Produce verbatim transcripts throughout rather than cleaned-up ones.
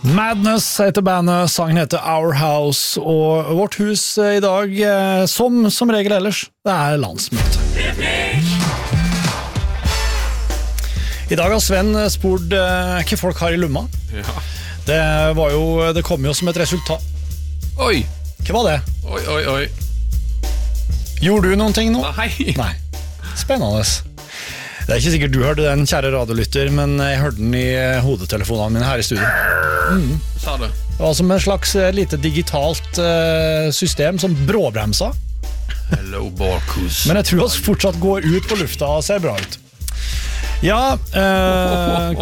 Madness heter bandet, sangen heter Our House, og vårt hus i dag, som, som regel ellers, det er landsmøte. I dag har Sven spurt uh, hva folk har i lumma. Ja. Det var jo, det kom jo som et resultat. Oi! Hva var det? Oi, oi, oi. Gjorde du noen ting nå? Nei. Nei. Spennende. Det er ikke sikkert du hørte den, kjære radiolytter, men jeg hørte den i hodetelefonene mine her i studio. Mm. Sa du? Det var som en slags lite digitalt uh, system som bråbremsa. Hello, Barkus. Men jeg tror vi fortsatt går ut på lufta og ser bra ut. Ja, uh,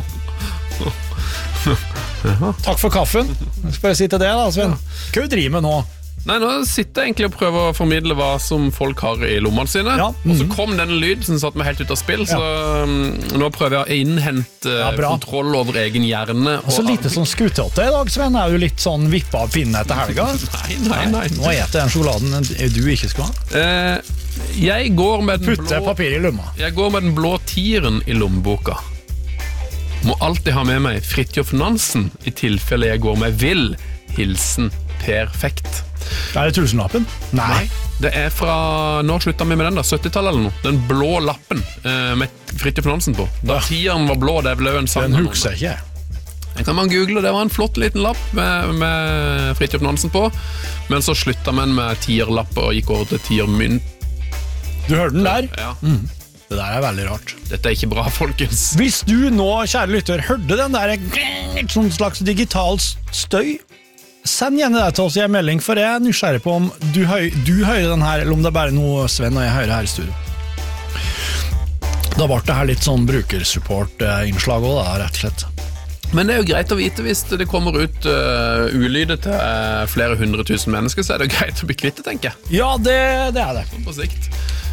takk for kaffen. Skal jeg si til det da, Sven? Hva du driver med nå? Nei, nå sitter jeg egentlig og prøver å formidle hva som folk har i lommene sine. Ja. Mm. Og så kom denne lyden som satt meg helt ut av spill, ja. Så um, nå prøver jeg å innhente ja, kontroll over egen hjerne. Og så lite sånn skutete i dag, Sven. Er jo litt sånn vippa av pinnen etter helga. Nei, nei, nei. Nå etter den sjokoladen du ikke skal ha. Eh, jeg går med den Putte blå... papir i lomma. Jeg går med den blå tieren i lommeboka. Må alltid ha med meg Fridtjof Nansen i tilfelle jeg går med vill. Hilsen perfekt. Er det tusenlappen? Nei. Det er fra, når sluttet vi med den da? syttitallet eller noe? Den blå lappen eh, med Fridtjof Nansen på. Da tieren var blå, det ble jo en sang. Den husker jeg ikke. Den kan man google, det var en flott liten lapp med, med Fridtjof Nansen på. Men så sluttet man med tierlapp og gikk over til tiermynt. Du hørte den der? Ja. Mm. Det der er veldig rart. Dette er ikke bra, folkens. Hvis du nå, kjære lytter, hørte den der sånn slags digital støy, send gjerne det til oss i en melding, for jeg er nysgjerrig på om du, høy, du hører den her, eller om det er bare noe Sven og jeg hører her i studio. Da ble det her litt sånn brukersupport-innslag også da, rett og slett. Men det er jo greit å vite hvis det kommer ut uh, ulyder til uh, flere hundre tusen mennesker, så er det jo greit å bli kvitt det, tenker jeg. Ja, det, det er det. På sikt.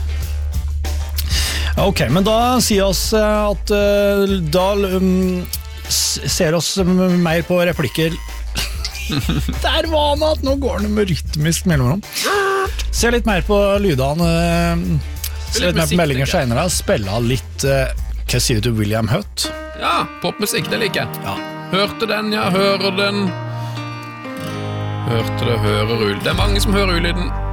Ok, men da sier oss at uh, da um, ser oss mer på replikker. Der var han at nå går det med rytmisk mellomrom. Se litt mer på lydene. Se litt mer på meldinger senere. Spille litt, uh, hva sier du til William Hutt? Ja, popmusikk, det liker jeg. Ja. Hørte den, ja, hører den. Hørte det, hører ulyden. Det er mange som hører ulyden.